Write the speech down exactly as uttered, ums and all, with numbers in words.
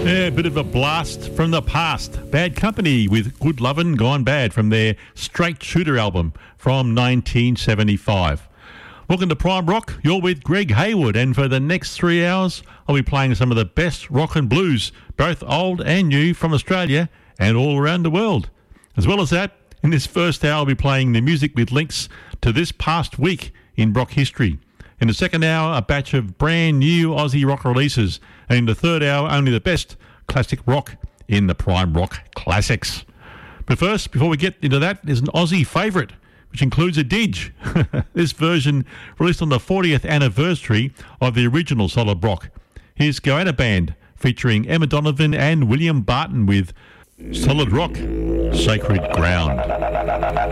Yeah, a bit of a blast from the past. Bad Company with Good Lovin' Gone Bad from their Straight Shooter album from nineteen seventy-five. Welcome to Prime Rock. You're with Greg Hayward, and for the next three hours, I'll be playing some of the best rock and blues, both old and new, from Australia and all around the world. As well as that, in this first hour, I'll be playing the music with links to this past week in rock history. In the second hour, a batch of brand new Aussie rock releases. And in the third hour, only the best classic rock in the Prime Rock Classics. But first, before we get into that, there's an Aussie favourite, which includes a didge. This version released on the fortieth anniversary of the original Solid Rock. Here's Goanna Band, featuring Emma Donovan and William Barton with Solid Rock, Sacred Ground.